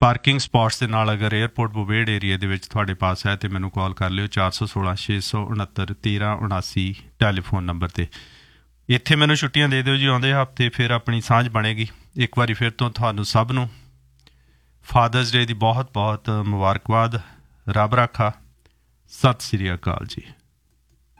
Parking sports ਦੇ ਨਾਲ ਅਗਰ ਏਅਰਪੋਰਟ ਬੁਵੇੜ ਏਰੀਏ ਦੇ ਵਿੱਚ ਤੁਹਾਡੇ ਪਾਸ ਹੈ ਤਾਂ ਮੈਨੂੰ ਕਾਲ ਕਰ ਲਿਓ 416-669-1379 ਟੈਲੀਫੋਨ ਨੰਬਰ 'ਤੇ। ਇੱਥੇ ਮੈਨੂੰ ਛੁੱਟੀਆਂ ਦੇ ਦਿਓ ਜੀ, ਆਉਂਦੇ ਹਫ਼ਤੇ ਫਿਰ ਆਪਣੀ ਸਾਂਝ ਬਣੇਗੀ। ਇੱਕ ਵਾਰੀ ਫਿਰ ਤੋਂ ਤੁਹਾਨੂੰ ਸਭ ਨੂੰ ਫਾਦਰਸ ਡੇ ਦੀ ਬਹੁਤ ਬਹੁਤ ਮੁਬਾਰਕਬਾਦ। ਰੱਬ ਰਾਖਾ। ਸਤਿ ਸ਼੍ਰੀ ਅਕਾਲ ਜੀ।